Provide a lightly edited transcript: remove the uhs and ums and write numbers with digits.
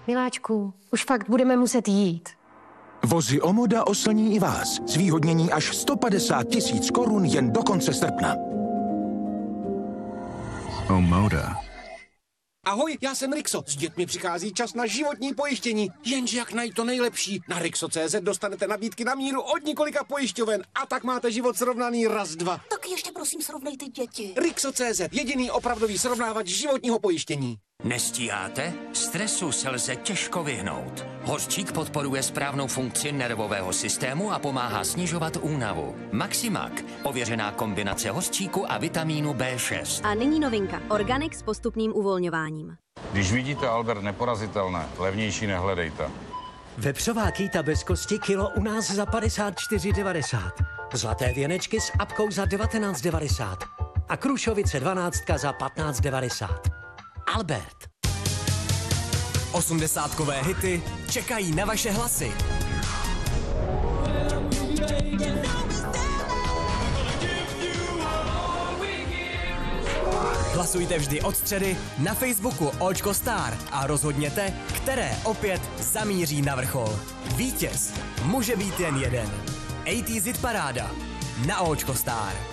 Miláčku, už fakt budeme muset jít. Vozy Omoda oslní i vás. Zvýhodnění až 150 000 korun jen do konce srpna. Omoda. Ahoj, já jsem Rixo. S dětmi přichází čas na životní pojištění. Jenže jak najít to nejlepší? Na Rixo.cz dostanete nabídky na míru od několika pojišťoven a tak máte život srovnaný raz, dva. Tak ještě prosím srovnejte děti. Rixo.cz, jediný opravdový srovnávač životního pojištění. Nestíháte? Stresu se lze těžko vyhnout. Hořčík podporuje správnou funkci nervového systému a pomáhá snižovat únavu. Maximak, ověřená kombinace hořčíku a vitamínu B6. A nyní novinka. Organic s postupným uvolňováním. Když vidíte Albert neporazitelné, levnější nehledejte. Vepřová kýta bez kosti kilo u nás za 54,90. Zlaté věnečky s apkou za 19,90. A krušovice 12 za 15,90. Albert. 80kové hity čekají na vaše hlasy. Hlasujte vždy od středy na Facebooku Očko Star a rozhodněte, které opět zamíří na vrchol. Vítěz může být jen jeden. ATZ Paráda na Očko Star.